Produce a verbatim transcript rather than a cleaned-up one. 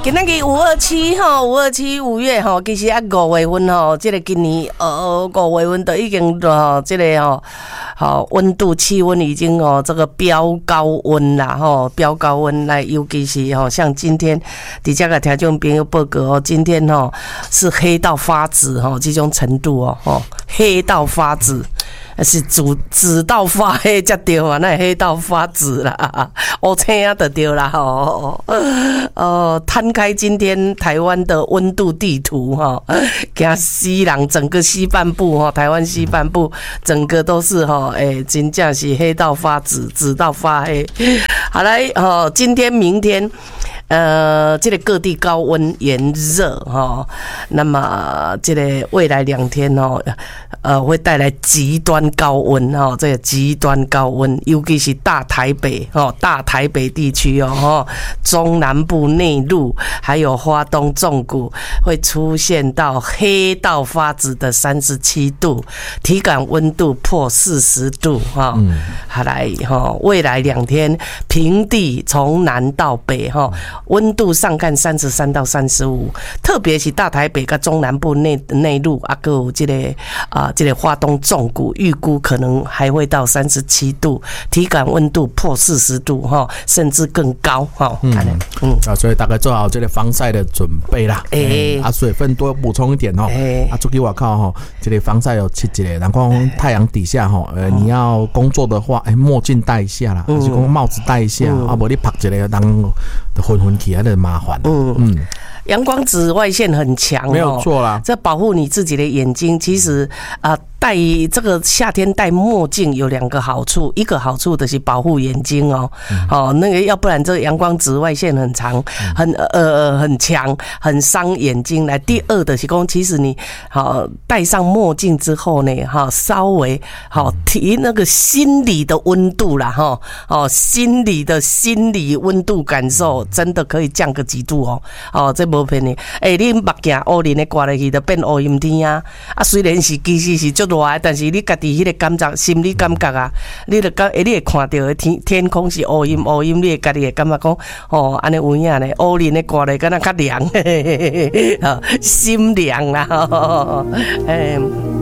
今仔日五二七吼，五二七五月吼，其实啊五月份吼，这个今年呃五月份都已经吼，这个吼，好温度气温已经哦这个飙高温啦吼，飙高温来，尤其是吼像今天，底下个听众朋友报告哦，今天吼是黑到发紫吼，这种程度哦吼，黑到发紫。是紫紫到发黑才对啊，那黑到发紫啦，乌青啊就对啦吼。哦，摊开今天台湾的温度地图哈，惊西人整个西半部哈，台湾西半部整个都是哈，哎，真正是黑到发紫，紫到发黑。好来哦，今天明天。呃，这个各地高温炎热哈，那么这个未来两天哦，呃，会带来极端高温哈，这个极端高温，尤其是大台北哦，大台北地区哦，哈，中南部内陆还有花东纵谷会出现到黑到发紫的三十七度，体感温度破四十度哈。嗯，好来哈，未来两天平地从南到北哈。温度上看三十三到三十五，特别是大台北跟中南部内内陆啊，还有这个啊，这个花东纵谷，预估可能还会到三十七度，体感温度破四十度哈，甚至更高哈。嗯嗯啊，所以大概做好这个防晒的准备啦。哎、欸，啊，水分多补充一点哦。欸、啊，出去外靠哈，这个防晒有七几类，然后太阳底下哈，呃，你要工作的话，哎、欸，墨镜戴一下啦，还是讲帽子戴一下，嗯、啊，不然你拍一个人就昏昏起来的麻烦。嗯嗯。 阳光紫外线很强， 没有错啦。 这保护你自己的眼睛，其实啊。呃戴这个夏天戴墨镜有两个好处，一个好处就是保护眼睛哦，嗯、哦，那个要不然这个阳光紫外线很长，很呃很强，很伤眼睛。来，第二的是讲，其实你好戴上墨镜之后呢，哈，稍微好提那个心理的温度啦，哈，哦，心理的心理温度感受真的可以降个几度哦，哦，这无骗你，哎、欸，你目镜乌林的挂落去就变乌阴天啊，啊，虽然是其实是就热，但是你家己迄个感觉，心理感觉啊，你就感，你会看到的天天空是乌阴乌阴，你会家己会感觉讲，哦，安尼有影咧，乌林咧挂咧，敢若较凉，心凉啦，哎。